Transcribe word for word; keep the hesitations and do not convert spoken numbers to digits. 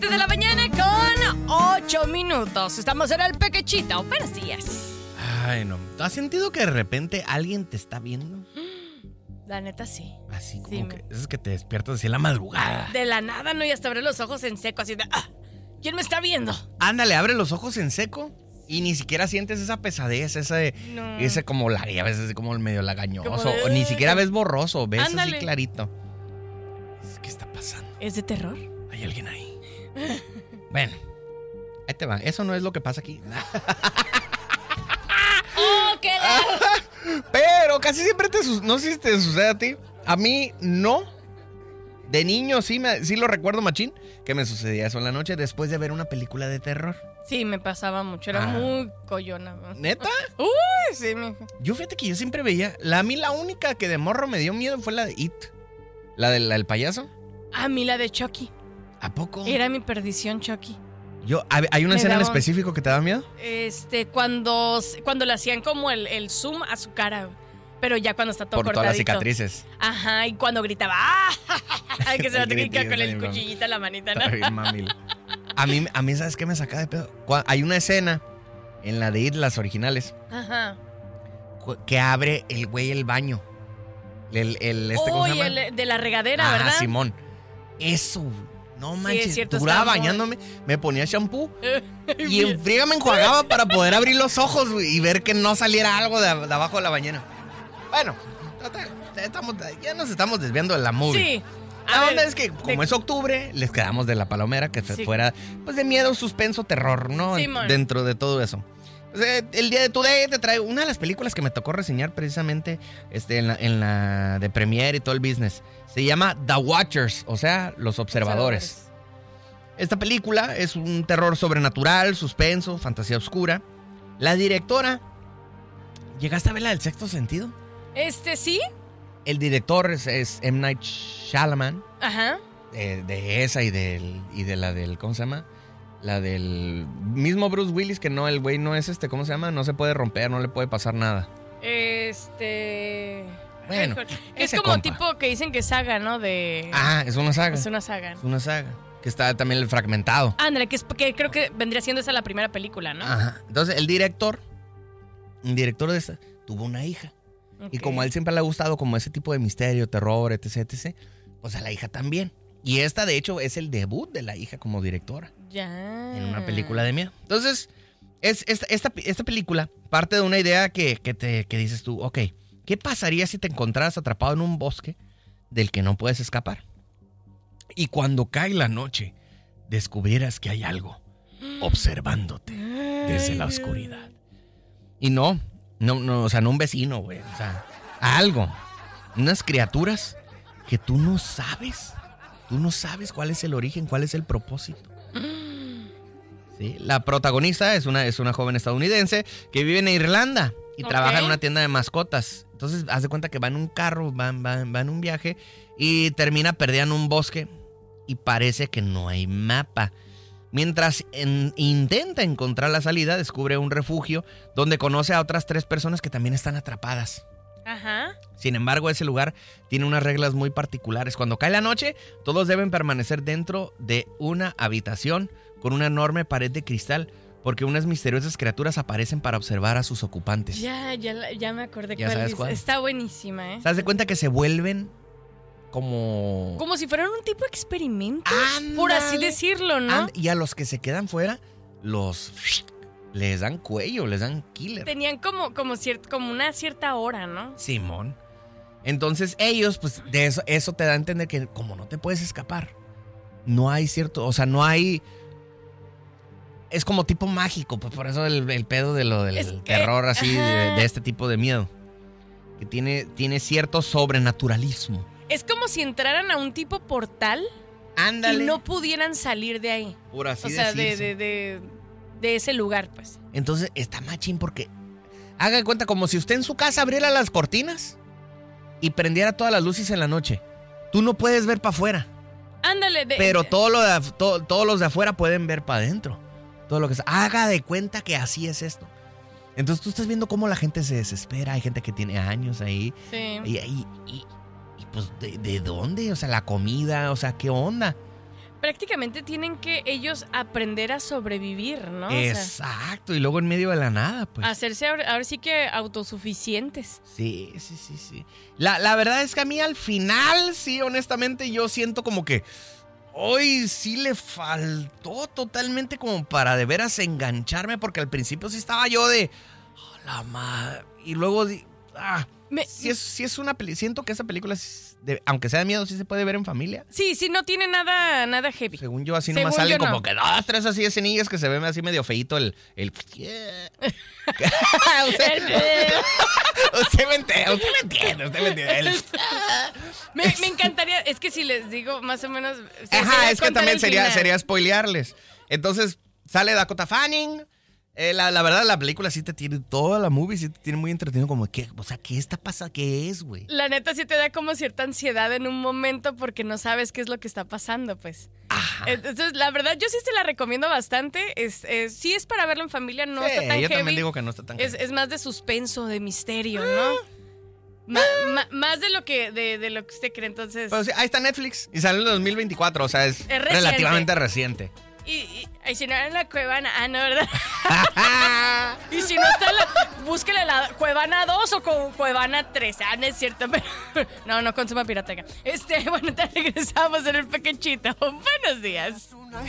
De la mañana con ocho minutos. Estamos en el Pequechito. Buenos días. Ay, no. ¿Has sentido que de repente alguien te está viendo? La neta, sí. Así como Sí, que... me- Eso es que te despiertas así en la madrugada. De la nada, ¿no? Y hasta abre los ojos en seco, así de... ¡Ah! ¿Quién me está viendo? Ándale, abre los ojos en seco y ni siquiera sientes esa pesadez, ese, No. ese como la... A veces como el medio lagañoso. Como de- O ni siquiera ves borroso, ves Ándale. así clarito. ¿Qué está pasando? ¿Es de terror? Hay alguien ahí. Bueno, ahí te va. Eso no es lo que pasa aquí. ¡Oh, qué la... Pero casi siempre te sucede. No sé si te sucede a ti. A mí no. De niño sí, me, sí lo recuerdo, machín, que me sucedía eso en la noche después de ver una película de terror. Sí, me pasaba mucho. Era Ah. muy collona. ¿Neta? Uy, sí, mi... Yo fíjate que yo siempre veía. La, a mí la única que de morro me dio miedo fue la de It. La del la del payaso. A mí la de Chucky. ¿A poco? Era mi perdición, Chucky. Yo, ¿hay hay una Me escena en daba- específico que te da miedo? Este, cuando, cuando le hacían como el, el zoom a su cara, güey. Pero ya cuando está todo Por cortadito. todas las cicatrices. Ajá, y cuando gritaba, ¡ah! que se la El tenía gritillo, con el sí, mami. cuchillito en la manita, ¿no? Está bien, mami. A mí, a mí, ¿sabes qué me saca de pedo? Cua- Hay una escena en la de It, las originales, Ajá. cu- que abre el güey el baño. El, el este, ¿cómo se Uy, llama? el de la regadera, Ah, ¿verdad? Simón. Eso, no manches. es cierto, duraba está muy- bañándome, me ponía shampoo y en friega me enjuagaba para poder abrir los ojos, güey, y ver que no saliera algo de, de abajo de la bañera. Bueno, total, estamos, ya nos estamos desviando de la movie. Sí. A La ver, onda es que, como de- es octubre, les quedamos de la palomera, que se Sí. fuera, pues, de miedo, suspenso, terror, ¿no? Simón. Dentro de todo eso. O sea, el día de Today te trae una de las películas que me tocó reseñar precisamente este, en, la, en la de Premiere y todo el business. Se llama The Watchers, o sea, Los Observadores. Esta película es un terror sobrenatural, suspenso, fantasía oscura. La directora... ¿Llegaste a ver la del Sexto Sentido? Este, ¿sí? El director es, es M. Night Shyamalan. Ajá. De, de esa y, del, y de la del... ¿Cómo se llama? La del mismo Bruce Willis, que no, el güey no es este... ¿Cómo se llama? No se puede romper, no le puede pasar nada. Este... Bueno, Híjole. Es ese como compa. tipo que dicen que saga, ¿no? De... Ah, es una saga. Es una saga. Es una saga. Que está también el fragmentado. Ándale, que, es, que creo que vendría siendo esa la primera película, ¿no? Ajá. Entonces, el director, el director de esta, tuvo una hija. Y Ok. como a él siempre le ha gustado como ese tipo de misterio, terror, etc, etcétera, pues a la hija también. Y esta, de hecho, es el debut de la hija como directora Ya. en una película de miedo. Entonces, es, esta, esta, esta película parte de una idea que, que, te, que dices tú, ok, ¿qué pasaría si te encontraras atrapado en un bosque del que no puedes escapar? Y cuando cae la noche, descubrieras que hay algo observándote desde la oscuridad. Y no, no, no, o sea, no un vecino, güey. O sea, algo. Unas criaturas que tú no sabes. Tú no sabes cuál es el origen, cuál es el propósito. ¿Sí? La protagonista es una, es una joven estadounidense que vive en Irlanda y Ok. trabaja en una tienda de mascotas. Entonces, haz de cuenta que va en un carro, va, va, va en un viaje y termina perdida en un bosque y parece que no hay mapa. Mientras en- intenta encontrar la salida, descubre un refugio donde conoce a otras tres personas que también están atrapadas. Ajá. Sin embargo, ese lugar tiene unas reglas muy particulares. Cuando cae la noche, todos deben permanecer dentro de una habitación con una enorme pared de cristal, porque unas misteriosas criaturas aparecen para observar a sus ocupantes. Ya, ya, la- ya me acordé ¿Ya cuál sabes dice. cuál? Está buenísima, ¿eh? ¿Se das cuenta que se vuelven como... Como si fueran un tipo de experimento. Ándale. Por así decirlo, ¿no? And- y a los que se quedan fuera, los... les dan cuello, les dan killer. Tenían como, como, cier- como una cierta hora, ¿no? Simón. Entonces ellos, pues, de eso, eso te da a entender que como no te puedes escapar, no hay cierto, o sea, no hay... Es como tipo mágico, pues por eso el, el pedo de lo del Es que- terror así, de, ajá. de este tipo de miedo. Que tiene, tiene cierto sobrenaturalismo. Es como si entraran a un tipo portal Ándale. y no pudieran salir de ahí. por así O sea, de, decirse. de, de, de ese lugar, pues. Entonces está machín porque haga de cuenta como si usted en su casa abriera las cortinas y prendiera todas las luces en la noche. Tú no puedes ver para afuera, Ándale. de- pero de- todo lo de af- to- todos los de afuera pueden ver para adentro. Todo lo que sea. Haga de cuenta que así es esto. Entonces tú estás viendo cómo la gente se desespera. Hay gente que tiene años ahí. Sí. Y, y- y- y, pues, ¿de, de dónde? O sea, la comida, o sea, ¿qué onda? prácticamente tienen que ellos aprender a sobrevivir, ¿no? Exacto, o sea, y luego en medio de la nada, pues. Hacerse ahora, ahora sí que autosuficientes. Sí, sí, sí, sí. La, la verdad es que a mí al final, sí, honestamente, yo siento como que hoy sí le faltó totalmente como para de veras engancharme, porque al principio sí estaba yo de, oh, la madre, y luego, ah, Me, sí, es, sí es una película, siento que esa película, de, aunque sea de miedo, sí se puede ver en familia. Sí, sí, no tiene nada, nada heavy. Según yo, así Según nomás salen yo, como no. que dos, tres así escenillas que se ven así medio feíto el... el... usted, usted me entiende, usted me entiende, usted me entiende. El... me, me encantaría, es que si les digo más o menos... Se, Ajá, se es que también sería, sería spoilearles. Entonces, sale Dakota Fanning. Eh, la, la verdad, la película sí te tiene, toda la movie sí te tiene muy entretenido, como, ¿qué? O sea, ¿qué está pasando? ¿Qué es, güey? La neta sí te da como cierta ansiedad en un momento porque no sabes qué es lo que está pasando, pues. Ajá. Entonces, la verdad, yo sí se la recomiendo bastante. Es, es, sí es para verlo en familia, no sí, está tan yo heavy. también digo que no está tan es, heavy. es más de suspenso, de misterio, ¿no? Ma, ma, más de lo que de, de lo que usted cree, entonces... Pero sí, ahí está Netflix y sale en el dos mil veinticuatro, o sea, es, Es reciente. relativamente reciente. Y, y, y si no era en la Cuevana, ah, no, ¿verdad? Y si no está en la... Búsquele la Cuevana dos o con Cuevana tres, ah, no es cierto, pero... No, no consuma pirateca. Este, bueno, te regresamos en el Pequechito. Buenos días.